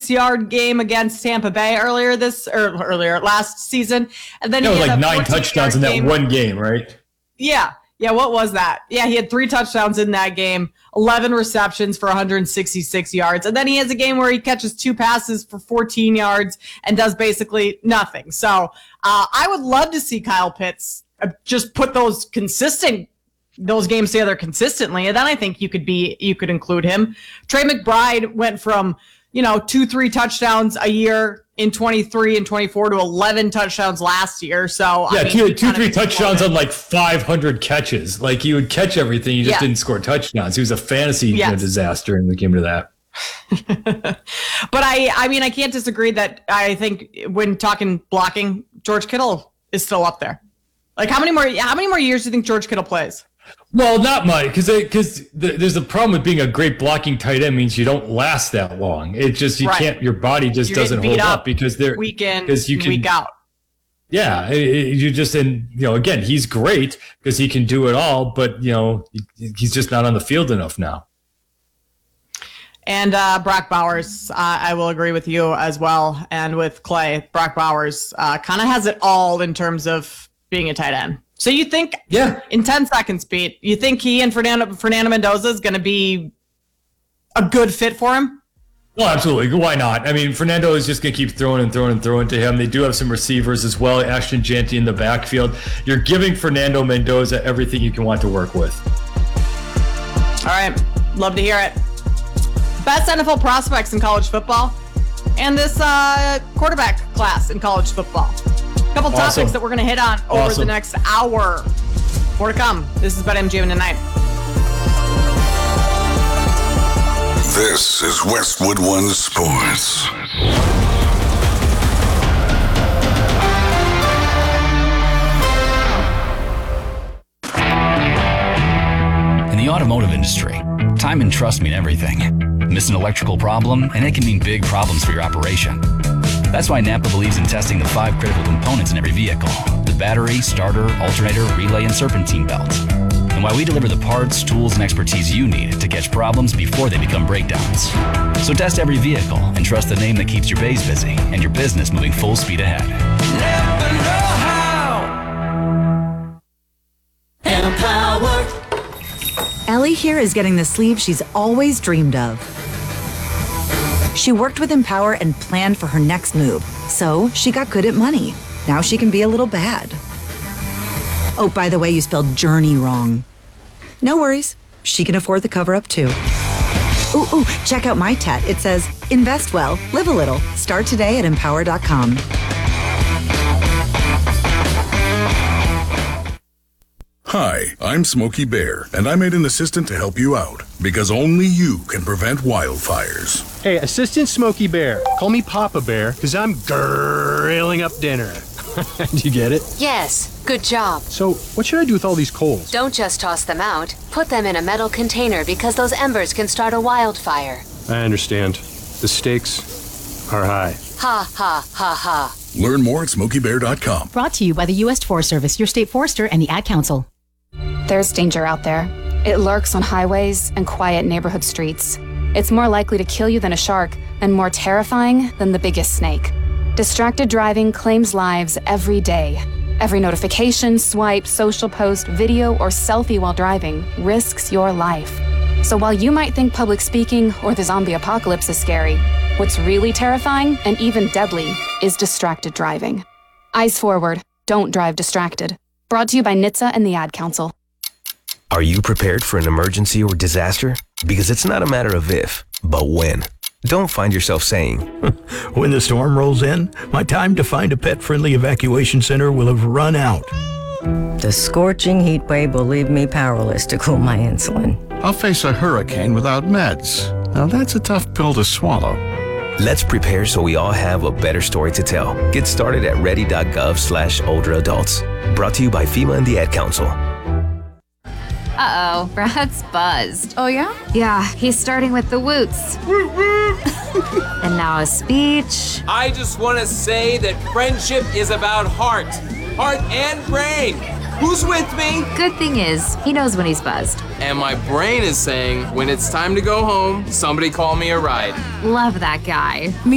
106-yard game against Tampa Bay earlier last season. And then he had like 9 touchdowns in that one game, right? Yeah. Yeah, what was that? Yeah, he had 3 touchdowns in that game, 11 receptions for 166 yards. And then he has a game where he catches 2 passes for 14 yards and does basically nothing. So I would love to see Kyle Pitts just put those games together consistently. And then I think you could include him. Trey McBride went from, 2-3 touchdowns a year in 23 and 24 to 11 touchdowns last year. So yeah, 2-3 touchdowns on like 500 catches. Like he would catch everything. He just didn't score touchdowns. He was a fantasy disaster when it came to that. But I can't disagree that I think when talking blocking, George Kittle is still up there. Like how many more years do you think George Kittle plays? Well, not much, because there's a problem with being a great blocking tight end means you don't last that long. It just can't. Your body just doesn't hold up because they're week in, week out. Yeah, you just again, he's great because he can do it all, but he's just not on the field enough now. And Brock Bowers, I will agree with you as well, and with Clay. Brock Bowers kind of has it all in terms of being a tight end. So you think, in 10 seconds, Pete, you think he and Fernando Mendoza is going to be a good fit for him? Well, absolutely. Why not? I mean, Fernando is just going to keep throwing to him. They do have some receivers as well. Ashton Jeanty in the backfield. You're giving Fernando Mendoza everything you can want to work with. All right. Love to hear it. Best NFL prospects in college football and this quarterback class in college football. A couple topics that we're going to hit on over the next hour. More to come. This is BetMGM Tonight. This is Westwood One Sports. In the automotive industry, time and trust mean everything. Miss an electrical problem, and it can mean big problems for your operation. That's why Napa believes in testing the 5 critical components in every vehicle: the battery, starter, alternator, relay, and serpentine belt. And why we deliver the parts, tools, and expertise you need to catch problems before they become breakdowns. So test every vehicle and trust the name that keeps your bays busy and your business moving full speed ahead. Never know how. Empower. Ellie here is getting the sleeve she's always dreamed of. She worked with Empower and planned for her next move, so she got good at money. Now she can be a little bad. Oh, by the way, you spelled journey wrong. No worries. She can afford the cover-up, too. Ooh, check out my tat. It says, invest well, live a little. Start today at empower.com. Hi, I'm Smokey Bear, and I made an assistant to help you out, because only you can prevent wildfires. Hey, Assistant Smokey Bear. Call me Papa Bear, because I'm grilling up dinner. Do you get it? Yes, good job. So, what should I do with all these coals? Don't just toss them out. Put them in a metal container because those embers can start a wildfire. I understand. The stakes are high. Ha, ha, ha, ha. Learn more at SmokeyBear.com. Brought to you by the U.S. Forest Service, your state forester, and the Ad Council. There's danger out there. It lurks on highways and quiet neighborhood streets. It's more likely to kill you than a shark and more terrifying than the biggest snake. Distracted driving claims lives every day. Every notification, swipe, social post, video, or selfie while driving risks your life. So while you might think public speaking or the zombie apocalypse is scary, what's really terrifying and even deadly is distracted driving. Eyes forward. Don't drive distracted. Brought to you by NHTSA and the Ad Council. Are you prepared for an emergency or disaster? Because it's not a matter of if, but when. Don't find yourself saying, when the storm rolls in, my time to find a pet-friendly evacuation center will have run out. The scorching heat wave will leave me powerless to cool my insulin. I'll face a hurricane without meds. Now that's a tough pill to swallow. Let's prepare so we all have a better story to tell. Get started at ready.gov/older adults. Brought to you by FEMA and the Ad Council. Uh-oh, Brad's buzzed. Oh, yeah? Yeah, he's starting with the woots. And now a speech. I just want to say that friendship is about heart and brain. Who's with me? Good thing is, he knows when he's buzzed. And my brain is saying, when it's time to go home, somebody call me a ride. Love that guy.